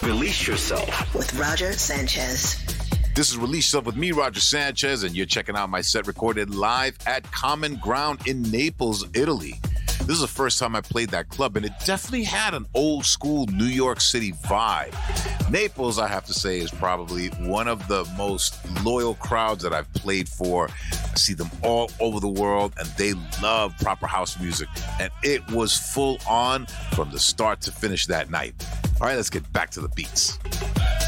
Release Yourself with Roger Sanchez. This is Release Yourself with me, Roger Sanchez, and you're checking out my set recorded live at Common Ground in Naples, Italy. This is the first time I played that club, and it definitely had an old school New York City vibe. Naples, I have to say, is probably one of the most loyal crowds that I've played for. I see them all over the world, and they love proper house music, and it was full on from the start to finish that night. All right, let's get back to the beats.